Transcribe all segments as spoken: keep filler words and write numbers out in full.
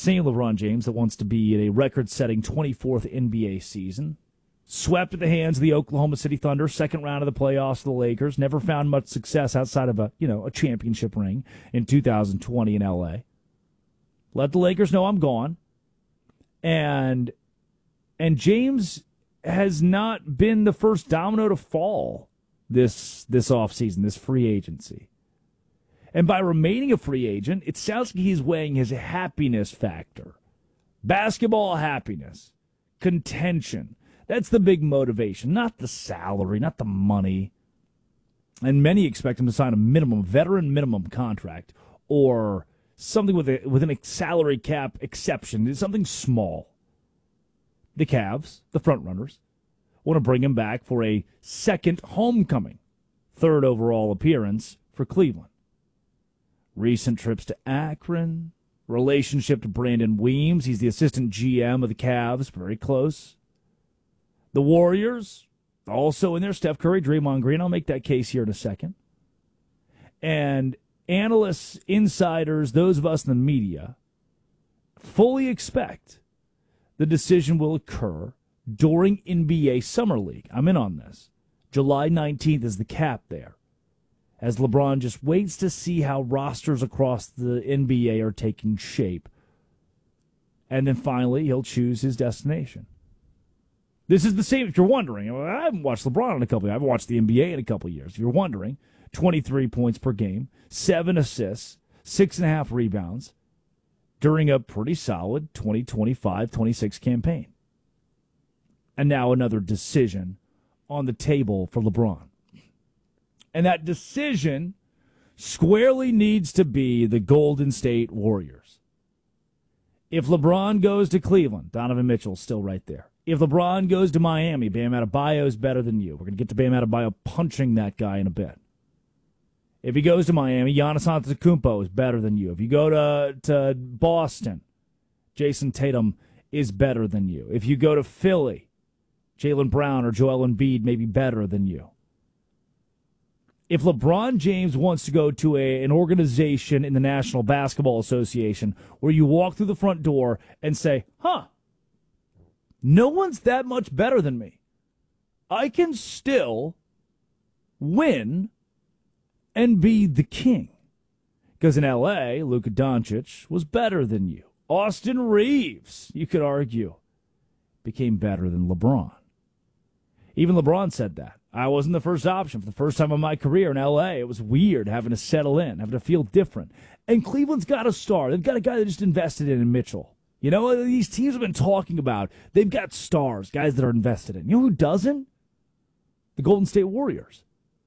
same LeBron James that wants to be in a record-setting twenty-fourth N B A season. Swept at the hands of the Oklahoma City Thunder, second round of the playoffs of the Lakers. Never found much success outside of a, you know, a championship ring in two thousand twenty in L A. Let the Lakers know I'm gone. And and James has not been the first domino to fall this this offseason, this free agency. And by remaining a free agent, it sounds like he's weighing his happiness factor. Basketball happiness, contention. That's the big motivation, not the salary, not the money. And many expect him to sign a minimum, veteran minimum contract or something with a with an salary cap exception, something small. The Cavs, the frontrunners, want to bring him back for a second homecoming, third overall appearance for Cleveland. Recent trips to Akron, relationship to Brandon Weems. He's the assistant G M of the Cavs, very close. The Warriors, also in there, Steph Curry, Draymond Green. I'll make that case here in a second. And analysts, insiders, those of us in the media, fully expect the decision will occur during N B A Summer League. I'm in on this. July nineteenth is the cap there, as LeBron just waits to see how rosters across the N B A are taking shape. And then finally, he'll choose his destination. This is the same, if you're wondering. I haven't watched LeBron in a couple of years. I haven't watched the N B A in a couple of years. If you're wondering, twenty-three points per game, seven assists, six and a half rebounds during a pretty solid twenty twenty-five twenty-six campaign. And now another decision on the table for LeBron. And that decision squarely needs to be the Golden State Warriors. If LeBron goes to Cleveland, Donovan Mitchell's still right there. If LeBron goes to Miami, Bam Adebayo is better than you. We're going to get to Bam Adebayo punching that guy in a bit. If he goes to Miami, Giannis Antetokounmpo is better than you. If you go to, to Boston, Jason Tatum is better than you. If you go to Philly, Jaylen Brown or Joel Embiid may be better than you. If LeBron James wants to go to a, an organization in the National Basketball Association where you walk through the front door and say, huh, no one's that much better than me, I can still win and be the king. Because in L A, Luka Doncic was better than you. Austin Reeves, you could argue, became better than LeBron. Even LeBron said that. I wasn't the first option for the first time in my career in L A. It was weird having to settle in, having to feel different. And Cleveland's got a star. They've got a guy that just invested in, in Mitchell. You know, these teams have been talking about, they've got stars, guys that are invested in. You know who doesn't? The Golden State Warriors.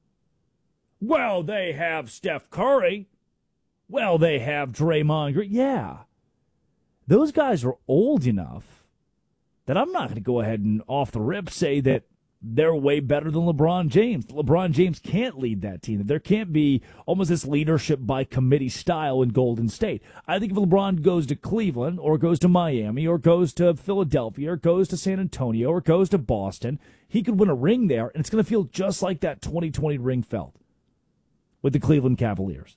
Well, they have Steph Curry. Well, they have Draymond Green. Yeah. Those guys are old enough that I'm not going to go ahead and off the rip say that they're way better than LeBron James. LeBron James can't lead that team. There can't be almost this leadership by committee style in Golden State. I think if LeBron goes to Cleveland or goes to Miami or goes to Philadelphia or goes to San Antonio or goes to Boston, he could win a ring there, and it's going to feel just like that twenty twenty ring felt with the Cleveland Cavaliers.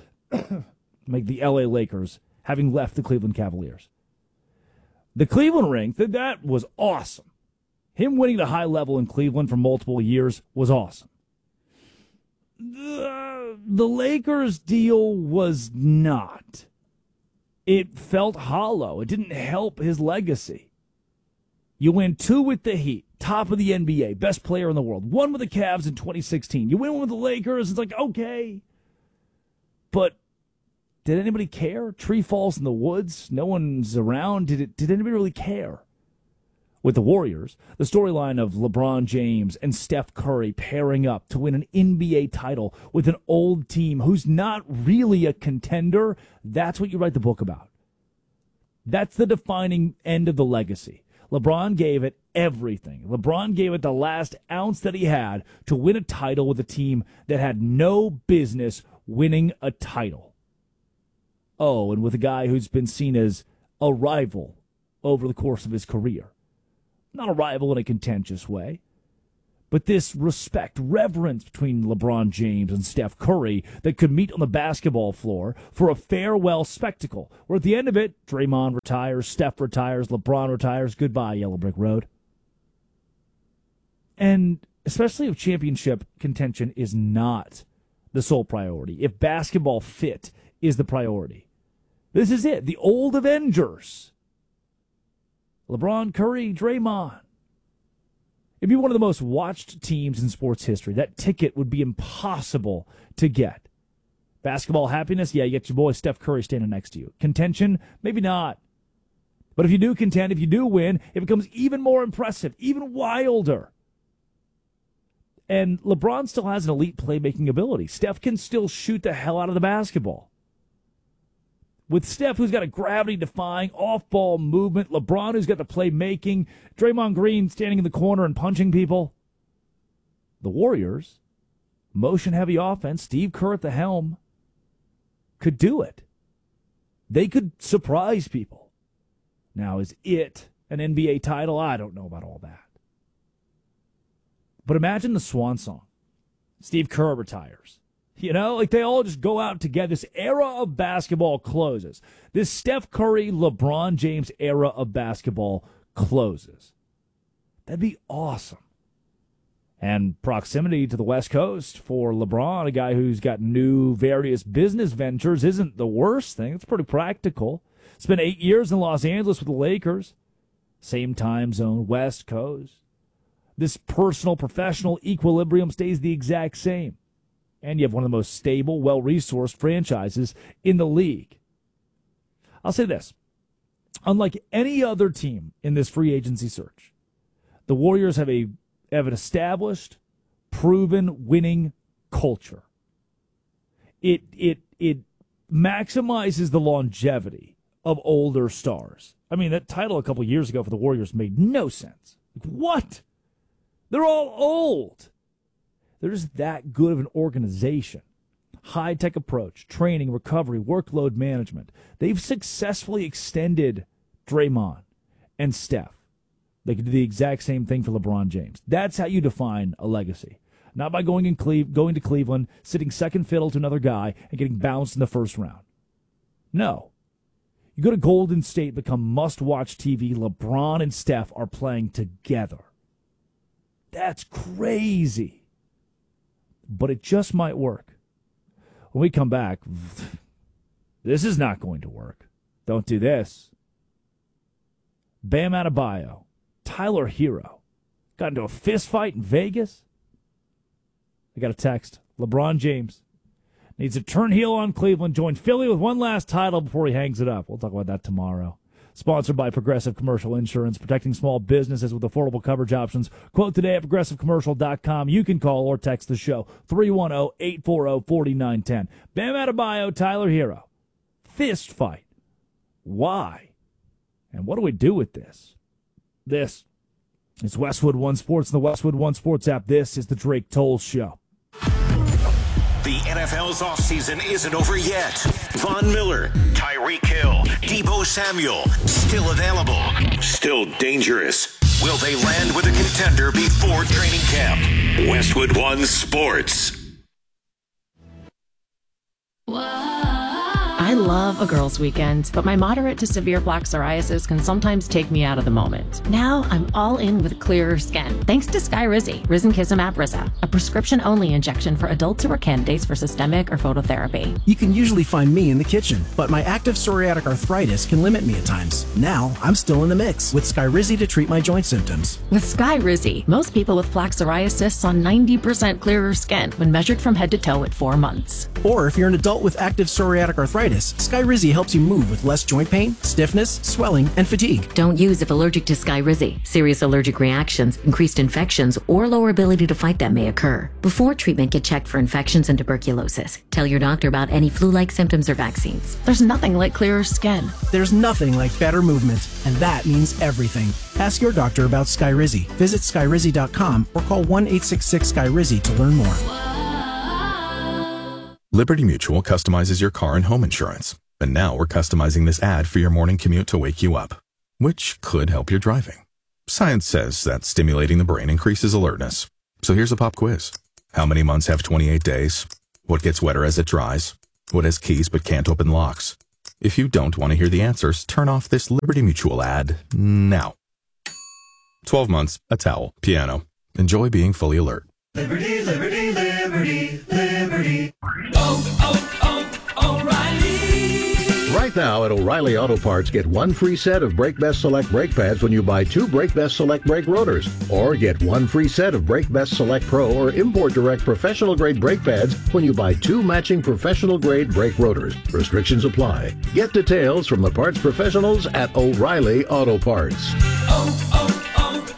Make the L A Lakers having left the Cleveland Cavaliers. The Cleveland ring, that was awesome. Him winning at a high level in Cleveland for multiple years was awesome. The, the Lakers deal was not. It felt hollow. It didn't help his legacy. You win two with the Heat, top of the N B A, best player in the world. One with the Cavs in twenty sixteen. You win one with the Lakers, it's like, okay. But did anybody care? Tree falls in the woods. No one's around. Did it? Did anybody really care? With the Warriors, the storyline of LeBron James and Steph Curry pairing up to win an N B A title with an old team who's not really a contender, that's what you write the book about. That's the defining end of the legacy. LeBron gave it everything. LeBron gave it the last ounce that he had to win a title with a team that had no business winning a title. Oh, and with a guy who's been seen as a rival over the course of his career. Not a rival in a contentious way, but this respect, reverence between LeBron James and Steph Curry that could meet on the basketball floor for a farewell spectacle, where at the end of it, Draymond retires, Steph retires, LeBron retires, goodbye, Yellow Brick Road. And especially if championship contention is not the sole priority, if basketball fit is the priority. This is it, the old Avengers. LeBron, Curry, Draymond. It'd be one of the most watched teams in sports history. That ticket would be impossible to get. Basketball happiness, yeah, you get your boy Steph Curry standing next to you. Contention, maybe not. But if you do contend, if you do win, it becomes even more impressive, even wilder. And LeBron still has an elite playmaking ability. Steph can still shoot the hell out of the basketball. With Steph, who's got a gravity-defying off-ball movement, LeBron, who's got the playmaking, Draymond Green standing in the corner and punching people. The Warriors, motion-heavy offense, Steve Kerr at the helm, could do it. They could surprise people. Now, is it an N B A title? I don't know about all that. But imagine the swan song. Steve Kerr retires. You know, like they all just go out together. This era of basketball closes. This Steph Curry, LeBron James era of basketball closes. That'd be awesome. And proximity to the West Coast for LeBron, a guy who's got new various business ventures, isn't the worst thing. It's pretty practical. Spent eight years in Los Angeles with the Lakers. Same time zone, West Coast. This personal, professional equilibrium stays the exact same. And you have one of the most stable, well-resourced franchises in the league. I'll say this. Unlike any other team in this free agency search, the Warriors have a have an established, proven winning culture. It it it maximizes the longevity of older stars. I mean, that title a couple years ago for the Warriors made no sense. Like, what? They're all old. They're just that good of an organization. High-tech approach, training, recovery, workload management. They've successfully extended Draymond and Steph. They could do the exact same thing for LeBron James. That's how you define a legacy. Not by going in Cle- going to Cleveland, sitting second fiddle to another guy, and getting bounced in the first round. No. You go to Golden State, become must-watch T V. LeBron and Steph are playing together. That's crazy. But it just might work. When we come back, this is not going to work. Don't do this. Bam Adebayo, Tyler Hero, got into a fist fight in Vegas. I got a text. LeBron James needs to turn heel on Cleveland, join Philly with one last title before he hangs it up. We'll talk about that tomorrow. Sponsored by Progressive Commercial Insurance, protecting small businesses with affordable coverage options. Quote today at progressive commercial dot com. You can call or text the show, three one zero, eight four zero, four nine one zero. Bam Adebayo, Tyler Hero. Fist fight. Why? And what do we do with this? This is Westwood One Sports and the Westwood One Sports app. This is the Drake Toll Show. The N F L's offseason isn't over yet. Von Miller, Tyreek Hill, Deebo Samuel, still available, still dangerous. Will they land with a contender before training camp? Westwood One Sports. I love a girls' weekend, but my moderate to severe plaque psoriasis can sometimes take me out of the moment. Now I'm all in with clearer skin, thanks to Skyrizi, Risankizumab Risa, a prescription-only injection for adults who are candidates for systemic or phototherapy. You can usually find me in the kitchen, but my active psoriatic arthritis can limit me at times. Now I'm still in the mix with Skyrizi to treat my joint symptoms. With Skyrizi, most people with plaque psoriasis saw ninety percent clearer skin when measured from head to toe at four months. Or if you're an adult with active psoriatic arthritis, Skyrizi helps you move with less joint pain, stiffness, swelling, and fatigue. Don't use if allergic to Skyrizi. Serious allergic reactions, increased infections, or lower ability to fight them may occur. Before treatment, get checked for infections and tuberculosis. Tell your doctor about any flu-like symptoms or vaccines. There's nothing like clearer skin. There's nothing like better movement, and that means everything. Ask your doctor about Skyrizi. Visit Skyrizi dot com or call one eight six six Skyrizi to learn more. Liberty Mutual customizes your car and home insurance. And now we're customizing this ad for your morning commute to wake you up, which could help your driving. Science says that stimulating the brain increases alertness. So here's a pop quiz. How many months have twenty-eight days? What gets wetter as it dries? What has keys but can't open locks? If you don't want to hear the answers, turn off this Liberty Mutual ad now. twelve months, a towel, piano. Enjoy being fully alert. Liberty, liberty, liberty, liberty. Oh, oh, oh, O'Reilly. Right now at O'Reilly Auto Parts, get one free set of Brake Best Select brake pads when you buy two Brake Best Select brake rotors. Or get one free set of Brake Best Select Pro or Import Direct professional grade brake pads when you buy two matching professional grade brake rotors. Restrictions apply. Get details from the parts professionals at O'Reilly Auto Parts. Oh,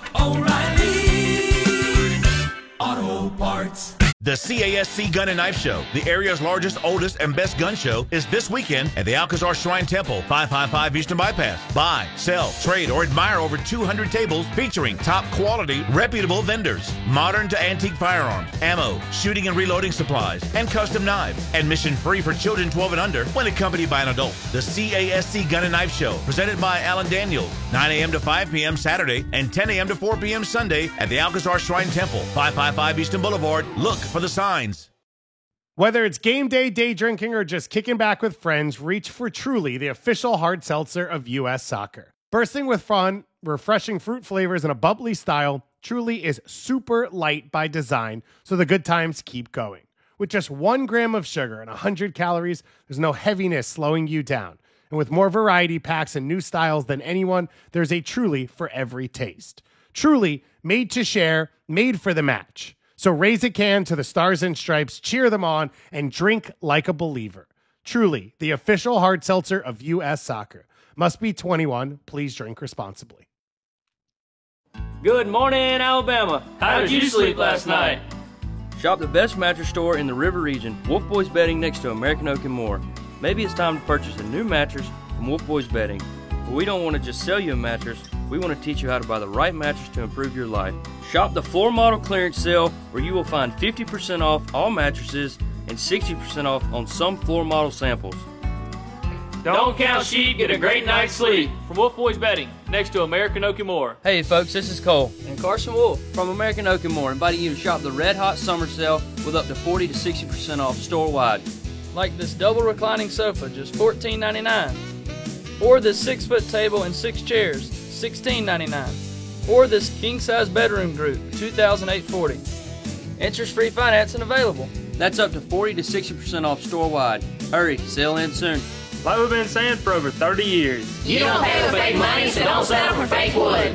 oh, oh, O'Reilly Auto Parts. The C A S C Gun and Knife Show, the area's largest, oldest, and best gun show, is this weekend at the Alcazar Shrine Temple, five five five Eastern Bypass. Buy, sell, trade, or admire over two hundred tables featuring top quality, reputable vendors, modern to antique firearms, ammo, shooting and reloading supplies, and custom knives. Admission free for children twelve and under when accompanied by an adult. The C A S C Gun and Knife Show, presented by Alan Daniels, nine a.m. to five p.m. Saturday and ten a.m. to four p.m. Sunday at the Alcazar Shrine Temple, five five five Eastern Boulevard. Look for the signs. Whether it's game day, day drinking, or just kicking back with friends, reach for Truly, the official hard seltzer of U S Soccer. Bursting with fun, refreshing fruit flavors, and a bubbly style, Truly is super light by design, so the good times keep going. With just one gram of sugar and one hundred calories, there's no heaviness slowing you down. And with more variety packs and new styles than anyone, there's a Truly for every taste. Truly, made to share, made for the match. So raise a can to the Stars and Stripes, cheer them on, and drink like a believer. Truly, the official hard seltzer of U S Soccer. Must be twenty-one. Please drink responsibly. Good morning, Alabama. How did you sleep last night? Shop the best mattress store in the River Region, Wolf Boys Bedding, next to American Oak and more. Maybe it's time to purchase a new mattress from Wolf Boys Bedding. But we don't want to just sell you a mattress. We want to teach you how to buy the right mattress to improve your life. Shop the floor model clearance sale where you will find fifty percent off all mattresses and sixty percent off on some floor model samples. Don't count sheep, get a great night's sleep. From Wolf Boys Bedding, next to American Oak and More. Hey folks, this is Cole and Carson Wolf from American Oak and More, inviting you to shop the Red Hot Summer Sale with up to forty to sixty percent off store-wide. Like this double reclining sofa, just fourteen ninety-nine. Or this six-foot table and six chairs, sixteen ninety-nine. Or this king-size bedroom group, two thousand eight hundred forty dollars. Interest-free financing available. That's up to forty to sixty percent off store-wide. Hurry, sale ends soon. Like we've been saying for over thirty years. You don't pay with fake money, so don't settle for fake wood.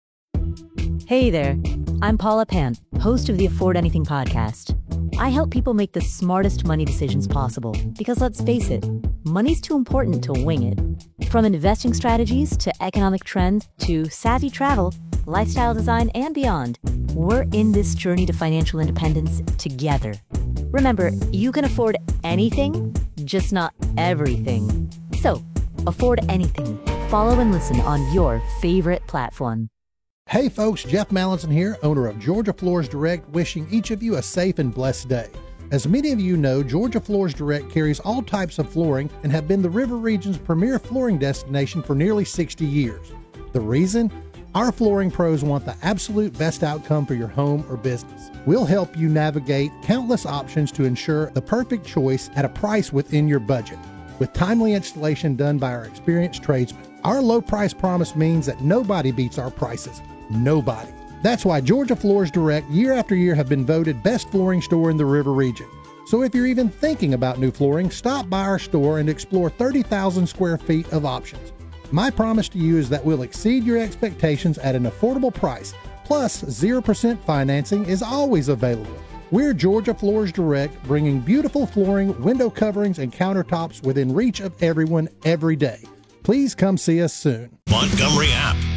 Hey there, I'm Paula Pant, host of the Afford Anything podcast. I help people make the smartest money decisions possible because, let's face it, money's too important to wing it. From investing strategies to economic trends to savvy travel, lifestyle design, and beyond, we're in this journey to financial independence together. Remember, you can afford anything, just not everything. So, afford anything. Follow and listen on your favorite platform. Hey folks, Jeff Mallinson here, owner of Georgia Floors Direct, wishing each of you a safe and blessed day. As many of you know, Georgia Floors Direct carries all types of flooring and have been the River Region's premier flooring destination for nearly sixty years. The reason? Our flooring pros want the absolute best outcome for your home or business. We'll help you navigate countless options to ensure the perfect choice at a price within your budget, with timely installation done by our experienced tradesmen. Our low price promise means that nobody beats our prices. Nobody. That's why Georgia Floors Direct year after year have been voted best flooring store in the River Region. So if you're even thinking about new flooring, stop by our store and explore thirty thousand square feet of options. My promise to you is that we'll exceed your expectations at an affordable price, plus zero percent financing is always available. We're Georgia Floors Direct, bringing beautiful flooring, window coverings, and countertops within reach of everyone every day. Please come see us soon. Montgomery app.